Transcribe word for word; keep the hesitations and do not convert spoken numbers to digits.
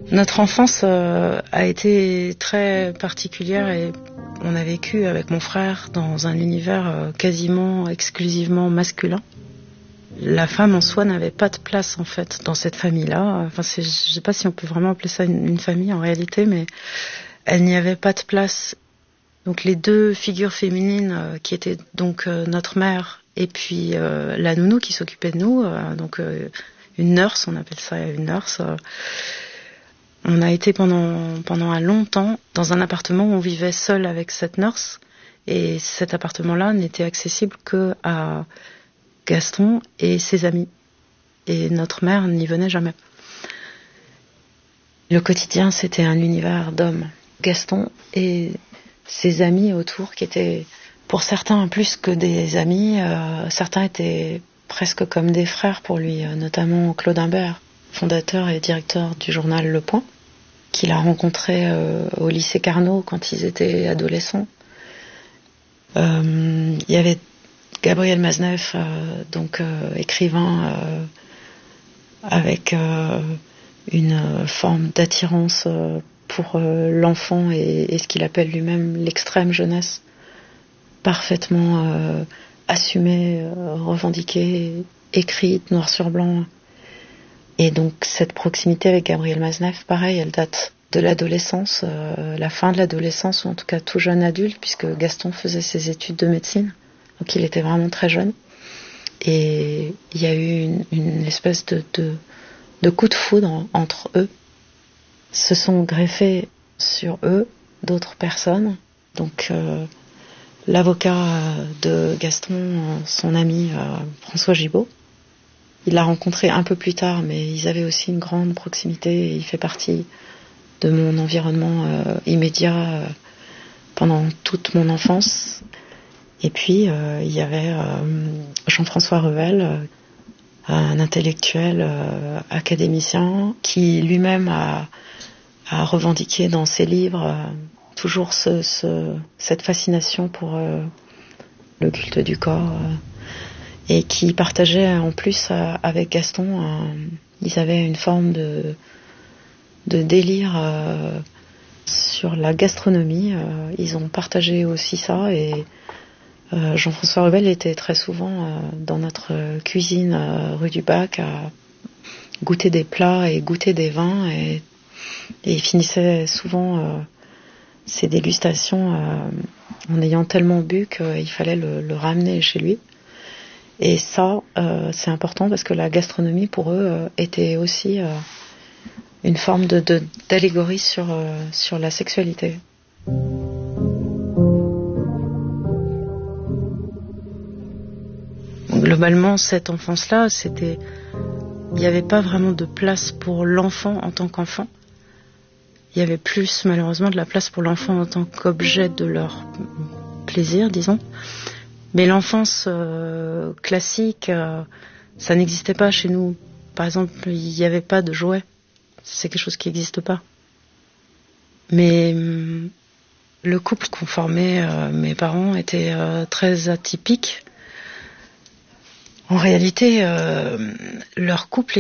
Notre enfance euh, a été très particulière et on a vécu avec mon frère dans un univers euh, quasiment exclusivement masculin. La femme en soi n'avait pas de place en fait dans cette famille-là. Enfin, c'est, je ne sais pas si on peut vraiment appeler ça une, une famille en réalité, mais elle n'y avait pas de place. Donc les deux figures féminines euh, qui étaient donc euh, notre mère et puis euh, la nounou qui s'occupait de nous, euh, donc euh, une nurse, on appelle ça une nurse. Euh, on a été pendant pendant un long temps dans un appartement où on vivait seul avec cette nurse et cet appartement-là n'était accessible que à Gaston et ses amis. Et notre mère n'y venait jamais. Le quotidien, c'était un univers d'hommes. Gaston et ses amis autour, qui étaient pour certains plus que des amis, euh, certains étaient presque comme des frères pour lui, euh, notamment Claude Imbert, fondateur et directeur du journal Le Point, qu'il a rencontré euh, au lycée Carnot quand ils étaient adolescents. Euh, il y avait Gabriel Maznev, euh, donc euh, écrivain euh, avec euh, une forme d'attirance euh, pour euh, l'enfant et, et ce qu'il appelle lui-même l'extrême jeunesse, parfaitement euh, assumée, euh, revendiquée, écrite noir sur blanc. Et donc cette proximité avec Gabriel Maznev, pareil, elle date de l'adolescence, euh, la fin de l'adolescence, ou en tout cas tout jeune adulte, puisque Gaston faisait ses études de médecine. Donc il était vraiment très jeune. Et il y a eu une, une espèce de, de, de coup de foudre entre eux. Se sont greffés sur eux d'autres personnes. Donc euh, l'avocat de Gaston, son ami euh, François Gibault, il l'a rencontré un peu plus tard, mais ils avaient aussi une grande proximité. Et il fait partie de mon environnement euh, immédiat euh, pendant toute mon enfance. Et puis, euh, il y avait euh, Jean-François Revel, euh, un intellectuel euh, académicien, qui lui-même a, a revendiqué dans ses livres euh, toujours ce, ce, cette fascination pour euh, le culte du corps, euh, et qui partageait en plus euh, avec Gaston, euh, ils avaient une forme de, de délire euh, sur la gastronomie. Euh, ils ont partagé aussi ça et Euh, Jean-François Revel était très souvent euh, dans notre euh, cuisine euh, rue du Bac à goûter des plats et goûter des vins et, et il finissait souvent euh, ses dégustations euh, en ayant tellement bu qu'il fallait le, le ramener chez lui. Et ça, euh, c'est important parce que la gastronomie pour eux euh, était aussi euh, une forme de, de, d'allégorie sur, euh, sur la sexualité. Globalement, cette enfance-là, c'était, il n'y avait pas vraiment de place pour l'enfant en tant qu'enfant. Il y avait plus, malheureusement, de la place pour l'enfant en tant qu'objet de leur plaisir, disons. Mais l'enfance euh, classique, euh, ça n'existait pas chez nous. Par exemple, il n'y avait pas de jouets. C'est quelque chose qui n'existe pas. Mais hum, le couple qu'ont formé euh, mes parents était euh, très atypique. En réalité, euh, leur couple